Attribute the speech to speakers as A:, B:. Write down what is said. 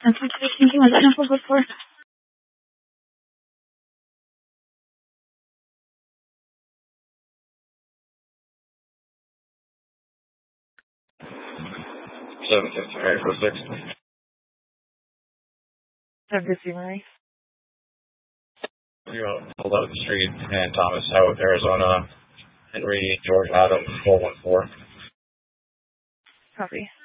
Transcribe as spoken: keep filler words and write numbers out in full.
A: That's what I was thinking. Was that number before?
B: seven fifty, right, for six.
A: seven fifty, right?
B: You're on eleventh Street and Thomas Howard, Arizona. Henry George Adam four one four.
A: Copy.